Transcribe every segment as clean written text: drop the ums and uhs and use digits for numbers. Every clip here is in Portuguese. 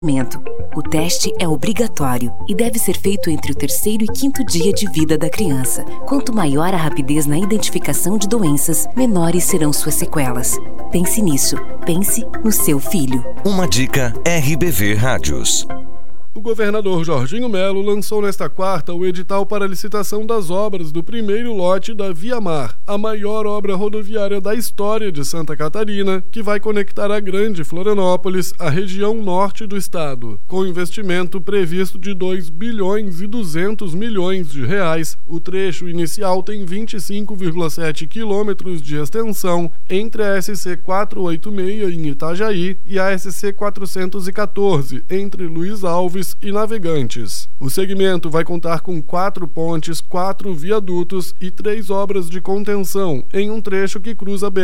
O teste é obrigatório e deve ser feito entre o 3º e 5º dia de vida da criança. Quanto maior a rapidez na identificação de doenças, menores serão suas sequelas. Pense nisso. Pense no seu filho. Uma dica RBV Rádios. O governador Jorginho Melo lançou nesta quarta o edital para a licitação das obras do primeiro lote da Via Mar, a maior obra rodoviária da história de Santa Catarina, que vai conectar a Grande Florianópolis à região norte do estado. Com investimento previsto de 2 bilhões e 200 milhões de reais, o trecho inicial tem 25,7 quilômetros de extensão entre a SC 486 em Itajaí e a SC 414 entre Luiz Alves e Navegantes. O segmento vai contar com 4 pontes, 4 viadutos e 3 obras de contenção em um trecho que cruza a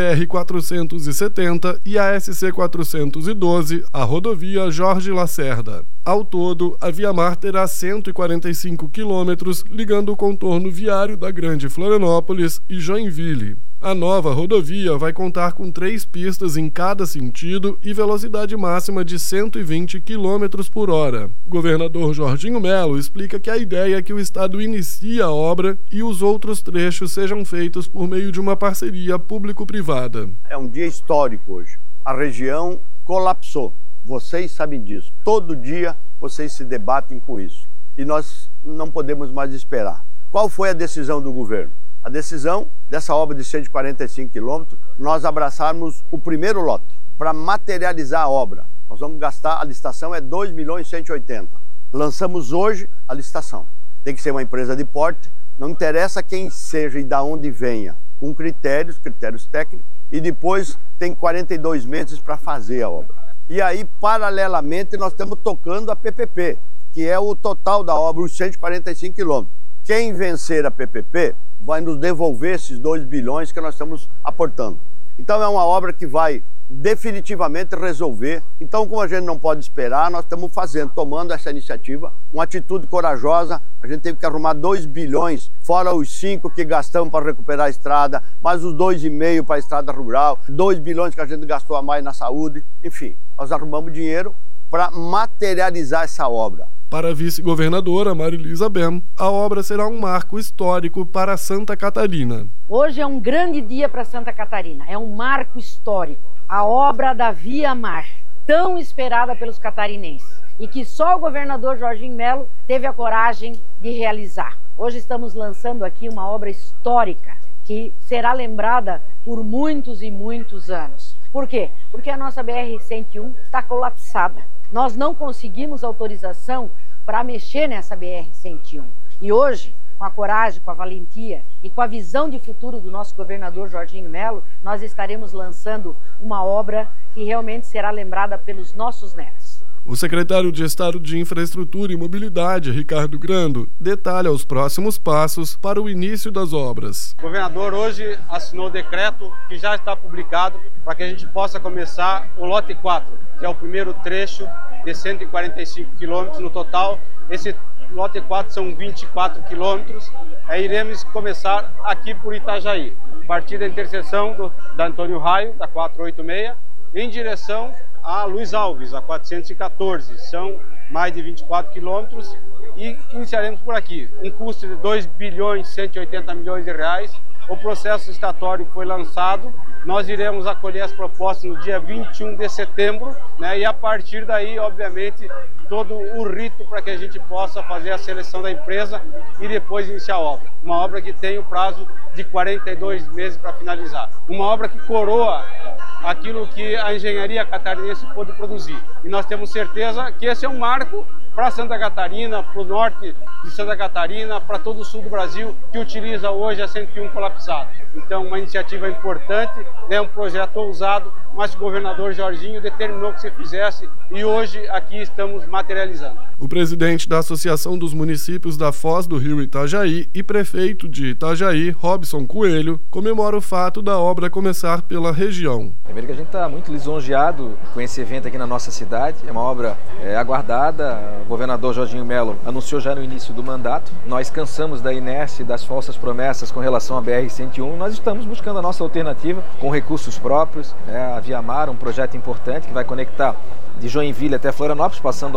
BR-470 e a SC-412, a rodovia Jorge Lacerda. Ao todo, a Via Mar terá 145 quilômetros ligando o contorno viário da Grande Florianópolis e Joinville. A nova rodovia vai contar com 3 pistas em cada sentido e velocidade máxima de 120 km por hora. O governador Jorginho Melo explica que a ideia é que o estado inicie a obra e os outros trechos sejam feitos por meio de uma parceria público-privada. É um dia histórico hoje. A região colapsou. Vocês sabem disso. Todo dia vocês se debatem com isso. E nós não podemos mais esperar. Qual foi a decisão do governo? A decisão dessa obra de 145 quilômetros, nós abraçarmos o primeiro lote para materializar a obra. Nós vamos gastar, a licitação é 2 milhões e 180. Lançamos hoje a licitação. Tem que ser uma empresa de porte, não interessa quem seja e de onde venha, com critérios técnicos, e depois tem 42 meses para fazer a obra. E aí, paralelamente, nós estamos tocando a PPP, que é o total da obra, os 145 quilômetros. Quem vencer a PPP vai nos devolver esses 2 bilhões que nós estamos aportando. Então é uma obra que vai definitivamente resolver. Então, como a gente não pode esperar, nós estamos tomando essa iniciativa, uma atitude corajosa. A gente teve que arrumar 2 bilhões, fora os 5 que gastamos para recuperar a estrada, mais os 2,5 para a estrada rural, 2 bilhões que a gente gastou a mais na saúde. Enfim, nós arrumamos dinheiro para materializar essa obra. Para a vice-governadora Marilisa Bem, a obra será um marco histórico para Santa Catarina. Hoje é um grande dia para Santa Catarina, é um marco histórico. A obra da Via Mar, tão esperada pelos catarinenses, e que só o governador Jorginho Melo teve a coragem de realizar. Hoje estamos lançando aqui uma obra histórica, que será lembrada por muitos e muitos anos. Por quê? Porque a nossa BR-101 está colapsada. Nós não conseguimos autorização para mexer nessa BR-101. E hoje, com a coragem, com a valentia e com a visão de futuro do nosso governador Jorginho Melo, nós estaremos lançando uma obra que realmente será lembrada pelos nossos netos. O secretário de Estado de Infraestrutura e Mobilidade, Ricardo Grando, detalha os próximos passos para o início das obras. O governador hoje assinou o decreto que já está publicado para que a gente possa começar o lote 4, que é o primeiro trecho de 145 quilômetros no total. Esse lote 4 são 24 quilômetros. Iremos começar aqui por Itajaí, a partir da interseção da Antônio Raio, da 486, em direção a Luiz Alves, a 414. São mais de 24 quilômetros e iniciaremos por aqui. Um custo de 2 bilhões e 180 milhões de reais. O processo licitatório foi lançado. Nós iremos acolher as propostas no dia 21 de setembro, né? E a partir daí, obviamente, todo o rito para que a gente possa fazer a seleção da empresa e depois iniciar a obra. Uma obra que tem o prazo de 42 meses para finalizar. Uma obra que coroa aquilo que a engenharia catarinense pôde produzir. E nós temos certeza que esse é um marco para Santa Catarina, para o norte de Santa Catarina, para todo o sul do Brasil, que utiliza hoje a 101 colapsada. Então, uma iniciativa importante, né, um projeto ousado, mas o governador Jorginho determinou que se fizesse e hoje aqui estamos materializando. O presidente da Associação dos Municípios da Foz do Rio Itajaí e prefeito de Itajaí, Robson Coelho, comemora o fato da obra começar pela região. Primeiro que a gente está muito lisonjeado com esse evento aqui na nossa cidade, é uma obra aguardada. O governador Jorginho Melo anunciou já no início do mandato. Nós cansamos da inércia e das falsas promessas com relação à BR-101. nós estamos buscando a nossa alternativa com recursos próprios. A Via Mar, um projeto importante que vai conectar de Joinville até Florianópolis, passando